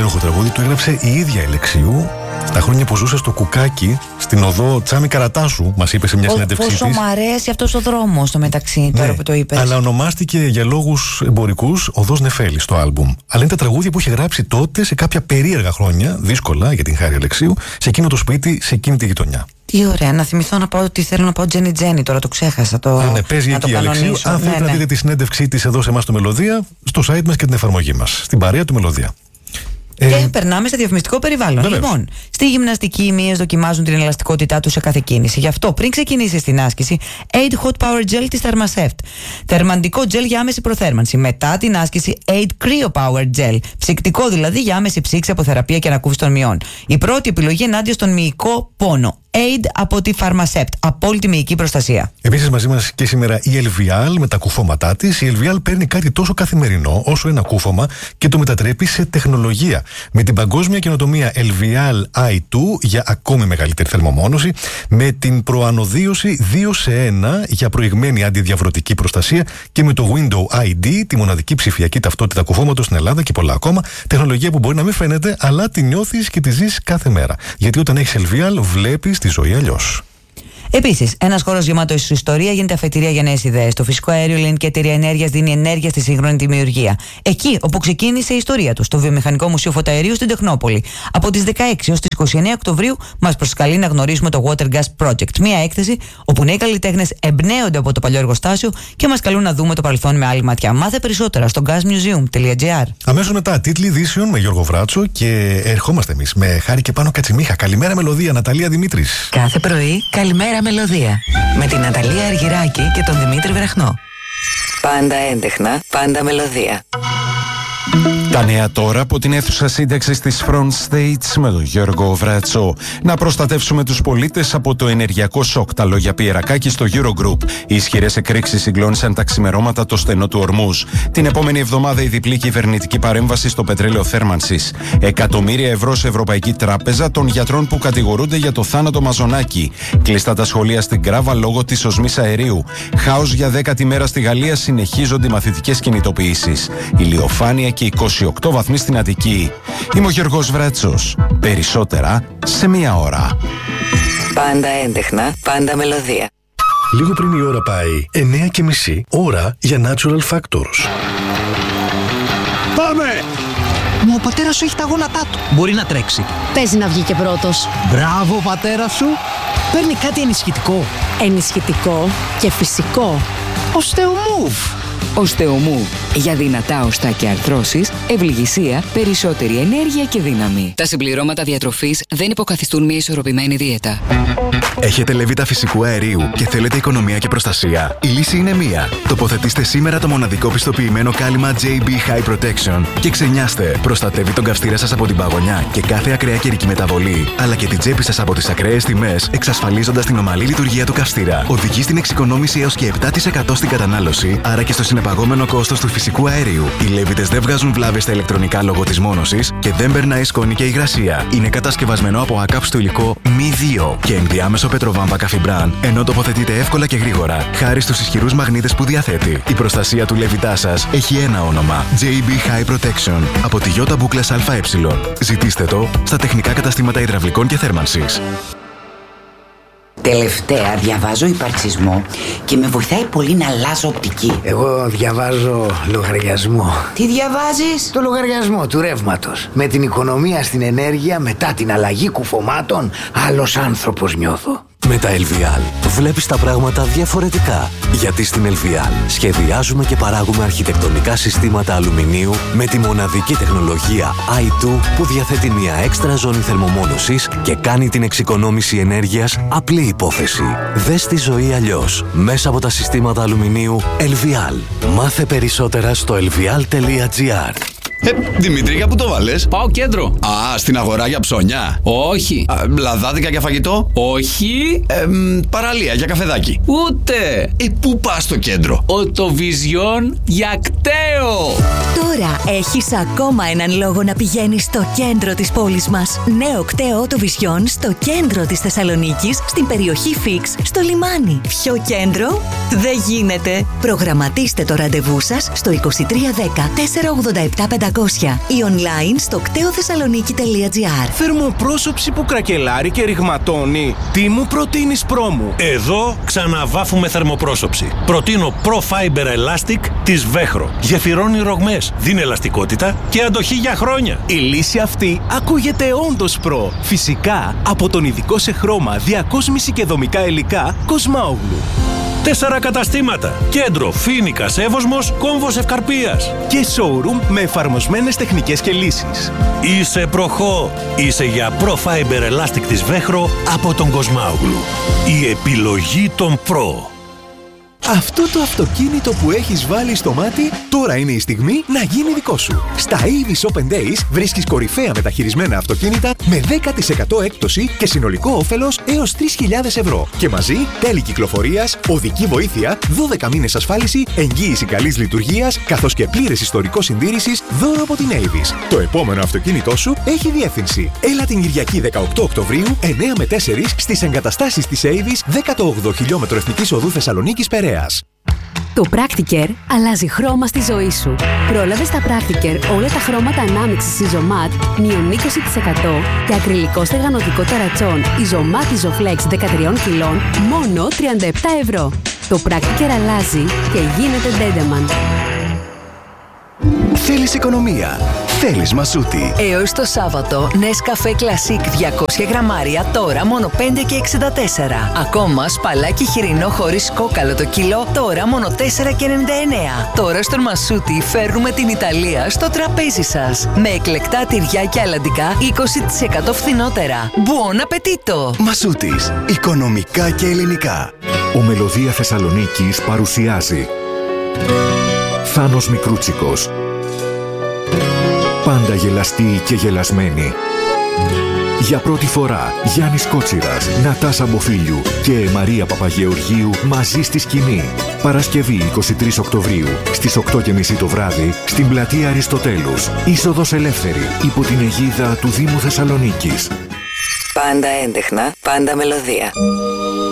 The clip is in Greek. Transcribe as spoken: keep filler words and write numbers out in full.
υπέροχο τραγούδι, το έγραψε η ίδια η Αλεξίου στα χρόνια που ζούσε στο Κουκάκι, στην οδό Τσάμι Καρατάσου, μας είπε σε μια συνέντευξή της. Πόσο μ' αρέσει αυτός ο δρόμος στο μεταξύ, τώρα ναι, που το είπες. Αλλά ονομάστηκε για λόγους εμπορικούς Οδός Νεφέλη στο άλμπουμ. Αλλά είναι τα τραγούδια που είχε γράψει τότε σε κάποια περίεργα χρόνια, δύσκολα για την Χάρη Αλεξίου, σε εκείνο το σπίτι, σε εκείνη τη γειτονιά. Τι ωραία, να θυμηθώ να πάω ότι θέλω να πάω Τζένι Τζένι, τώρα το ξέχασα. Το, ναι, παίζει εκεί η Αλεξίου. Αν θέλετε ναι, να δείτε τη συνέντευξή της εδώ σε εμάς το Μελωδία, στο site μας και την εφαρμογή μας, στην παρέα του Μελωδία. Και ε... περνάμε σε διαφημιστικό περιβάλλον. Βεβαίως. Λοιπόν, στη γυμναστική οι μύες δοκιμάζουν την ελαστικότητά τους σε κάθε κίνηση. Γι' αυτό, πριν ξεκινήσεις την άσκηση, Aid Hot Power Gel της Thermaseft. Θερμαντικό gel για άμεση προθέρμανση. Μετά την άσκηση, Aid Cryo Power Gel. Ψυκτικό δηλαδή για άμεση ψήξη από θεραπεία και ανακούφιση των μυών. Η πρώτη επιλογή ενάντια στον μυϊκό πόνο. Aid από τη Pharmacept. Απόλυτη μυϊκή προστασία. Επίσης, μαζί μας και σήμερα η Elvial με τα κουφώματά της. Η Elvial παίρνει κάτι τόσο καθημερινό όσο ένα κούφωμα και το μετατρέπει σε τεχνολογία. Με την παγκόσμια καινοτομία Elvial άι τού για ακόμη μεγαλύτερη θερμομόνωση, με την προανοδίωση δύο σε ένα για προηγμένη αντιδιαβρωτική προστασία και με το Window άι ντι, τη μοναδική ψηφιακή ταυτότητα κουφώματος στην Ελλάδα και πολλά ακόμα. Τεχνολογία που μπορεί να μην φαίνεται, αλλά τη νιώθεις και τη ζεις κάθε μέρα. Γιατί όταν έχεις Elvial, βλέπεις τη ζωή αλλιώς. Επίσης, ένας χώρος γεμάτος ιστορία γίνεται αφετηρία για νέες ιδέες. Το φυσικό αέριο Ελληνική Εταιρεία Ενέργειας δίνει ενέργεια στη σύγχρονη δημιουργία. Εκεί όπου ξεκίνησε η ιστορία του, στο Βιομηχανικό Μουσείο Φωταερίου στην Τεχνόπολη. Από τις δεκαέξι έως τις είκοσι εννέα Οκτωβρίου, μας προσκαλεί να γνωρίσουμε το Water Gas Project. Μια έκθεση όπου νέοι καλλιτέχνες εμπνέονται από το παλιό εργοστάσιο και μας καλούν να δούμε το παρελθόν με άλλη ματιά. Μάθε περισσότερα στο gas museum τελεία gr. Αμέσως μετά, τίτλοι ειδήσεων με Γιώργο Βράτσο και ερχόμαστε εμείς με Χάρη και Πάνο Κατσιμίχα. Καλημέρα Μελωδία, Ναταλία Δημήτρης. Κάθε πρωί, καλημέρα Μελωδία. Με την Ναταλία Αργυράκη και τον Δημήτρη Βραχνό. Πάντα έντεχνα, πάντα Μελωδία. Τα νέα τώρα από την αίθουσα σύνταξης της Front States με τον Γιώργο Βράτσο. Να προστατεύσουμε τους πολίτες από το ενεργειακό σοκ. Τα λόγια Πιερακάκη στο Eurogroup. Οι ισχυρές εκρήξεις συγκλώνησαν τα ξημερώματα το στενό του Ορμούζ. Την επόμενη εβδομάδα η διπλή κυβερνητική παρέμβαση στο πετρέλαιο θέρμανσης. Εκατομμύρια ευρώ σε Ευρωπαϊκή Τράπεζα των γιατρών που κατηγορούνται για το θάνατο Μαζονάκη. Κλειστά τα σχολεία στην Κράβα λόγω της οσμής αερίου. Χάος για δέκατη μέρα στη Γαλλία, συνεχίζονται οι μαθητικές κινητοποιήσεις. Ηλιοφάνεια και είκοσι οκτώ βαθμοί στην Αττική. Είμαι ο Γιώργος Βράτσος. Περισσότερα σε μία ώρα. Πάντα έντεχνα, πάντα Μελωδία. Λίγο πριν η ώρα πάει εννέα και μισή, ώρα για Natural Factors. Πάμε! Μα ο πατέρας σου έχει τα γόνατά του. Μπορεί να τρέξει. Παίζει να βγει και πρώτος. Μπράβο, πατέρα σου. Παίρνει κάτι ενισχυτικό. Ενισχυτικό και φυσικό. Osteomove. Osteomove. Για δυνατά οστά και αρθρώσεις, ευληγησία, περισσότερη ενέργεια και δύναμη. Τα συμπληρώματα διατροφής δεν υποκαθιστούν μια ισορροπημένη δίαιτα. Έχετε λεβίτα φυσικού αερίου και θέλετε οικονομία και προστασία? Η λύση είναι μία. Τοποθετήστε σήμερα το μοναδικό πιστοποιημένο κάλυμα τζέι μπι High Protection και ξενιάστε. Προστατεύει τον καυστήρα σας από την παγωνιά και κάθε ακραία καιρική μεταβολή, αλλά και την τσέπη σας από τις ακραίες τιμές, εξασφαλίζοντας την ομαλή λειτουργία του καυστήρα. Οδηγεί στην εξοικονόμηση έως και επτά τοις εκατό στην κατανάλωση, άρα και στο συνεπαγόμενο κόστος του φυσικού αερίου. Οι λέβητες δεν βγάζουν βλάβες στα ηλεκτρονικά λόγω της μόνωσης και δεν περνάει σκόνη και υγρασία. Είναι κατασκευασμένο από ακάψτο υλικό μη δύο και ενδιάμεσο πετροβάμβα καφιμπράν, ενώ τοποθετείται εύκολα και γρήγορα, χάρη στους ισχυρούς μαγνήτες που διαθέτει. Η προστασία του λέβητά σας έχει ένα όνομα: τζέι μπι High Protection από τη Ιώτα Μπούκλας ΑΕ. Ζητήστε το στα τεχνικά καταστήματα υδραυλικών και θέρμανσης. Τελευταία διαβάζω υπαρξισμό και με βοηθάει πολύ να αλλάζω οπτική. Εγώ διαβάζω λογαριασμό. Τι διαβάζεις? Το λογαριασμό του ρεύματος. Με την οικονομία στην ενέργεια μετά την αλλαγή κουφωμάτων, άλλος άνθρωπος νιώθω. Με τα Elvial βλέπεις τα πράγματα διαφορετικά. Γιατί στην Elvial σχεδιάζουμε και παράγουμε αρχιτεκτονικά συστήματα αλουμινίου με τη μοναδική τεχνολογία άι τού που διαθέτει μια έξτρα ζώνη θερμομόνωσης και κάνει την εξοικονόμηση ενέργειας απλή υπόθεση. Δες τη ζωή αλλιώς μέσα από τα συστήματα αλουμινίου Elvial. Μάθε περισσότερα στο elvial τελεία gr. Ε, Δημήτρη, για πού το βάλες? Πάω κέντρο. Α, στην αγορά για ψώνια? Όχι. Α, λαδάδικα για φαγητό? Όχι. Ε, παραλία για καφεδάκι? Ούτε. Ε, πού πας στο κέντρο? Οτοβιζιόν για κταίο. Τώρα έχεις ακόμα έναν λόγο να πηγαίνεις στο κέντρο της πόλης μας. Νέο κταίο Οτοβιζιόν στο κέντρο της Θεσσαλονίκης, στην περιοχή Φίξ, στο λιμάνι. Ποιο κέντρο? Δεν γίνεται. Προγραμματίστε το ραντεβού σας στο είκοσι τρία δέκα τετρακόσια ογδόντα επτά πεντακόσια. πεντακόσια ή online στο κτεοθεσσαλονίκη.gr. Θερμοπρόσωψη που κρακελάρει και ρηγματώνει. Τι μου προτείνεις, πρόμου? Εδώ ξαναβάφουμε θερμοπρόσωψη. Προτείνω Pro Fiber Elastic της Vechro. Γεφυρώνει ρογμές, δίνει ελαστικότητα και αντοχή για χρόνια. Η λύση αυτή ακούγεται όντως προ. Φυσικά από τον ειδικό σε χρώμα, διακόσμηση και δομικά υλικά Κοσμάογλου. Τέσσερα καταστήματα. Κέντρο Φοίνικας Εύωσμος, Κόμβος Ευκαρπίας. Και showroom με εφαρμοσμένες τεχνικές και λύσεις. Είσαι προχώ. Είσαι για Pro Fiber Elastic της Vechro από τον Κοσμάογλου. Η επιλογή των Pro. Αυτό το αυτοκίνητο που έχεις βάλει στο μάτι, τώρα είναι η στιγμή να γίνει δικό σου. Στα Avis Open Days βρίσκεις κορυφαία μεταχειρισμένα αυτοκίνητα με δέκα τοις εκατό έκπτωση και συνολικό όφελος έως τρεις χιλιάδες ευρώ. Και μαζί τέλη κυκλοφορίας, οδική βοήθεια, δώδεκα μήνες ασφάλιση, εγγύηση καλής λειτουργίας, καθώς και πλήρες ιστορικό συντήρησης δώρο από την Avis. Το επόμενο αυτοκίνητό σου έχει διεύθυνση. Έλα την Κυριακή δεκαοκτώ Οκτωβρίου, εννέα με τέσσερις στις εγκαταστάσεις της Avis, δέκατο όγδοο χιλιόμετρο Εθνικής Οδού Θεσσαλονίκης Περαία. Το Practicare αλλάζει χρώμα στη ζωή σου. Πρόλαβε στα Practicare όλα τα χρώματα ανάμειξης Isomat μείον είκοσι τοις εκατό και ακριλικό στεγανοτικό ταρατσόν Isomat Isoflex δεκατρία κιλών μόνο τριάντα επτά ευρώ. Το Practicare αλλάζει και γίνεται Dedeman. Θέλεις οικονομία. Θέλεις Μασούτη. Έως το Σάββατο, Nescafé Classic διακόσια γραμμάρια τώρα μόνο πέντε και εξήντα τέσσερα. Ακόμα σπαλάκι χοιρινό χωρίς κόκαλο το κιλό τώρα μόνο τέσσερα και ενενήντα εννέα. Τώρα στον Μασούτη φέρνουμε την Ιταλία στο τραπέζι σας. Με εκλεκτά τυριά και αλαντικά είκοσι τοις εκατό φθηνότερα. Buon appetito! Μασούτης. Οικονομικά και ελληνικά. Ο Μελωδία Θεσσαλονίκης παρουσιάζει Θάνος Μικρούτσικος. Πάντα γελαστή και γελασμένη. Για πρώτη φορά Γιάννης Κότσιρας, Νατάσα Μποφίλιου και Μαρία Παπαγεωργίου μαζί στη σκηνή. Παρασκευή εικοστή τρίτη Οκτωβρίου στις οκτώ και μισή το βράδυ στην πλατεία Αριστοτέλους. Είσοδος ελεύθερη υπό την αιγίδα του Δήμου Θεσσαλονίκης. Πάντα έντεχνα, πάντα μελωδία.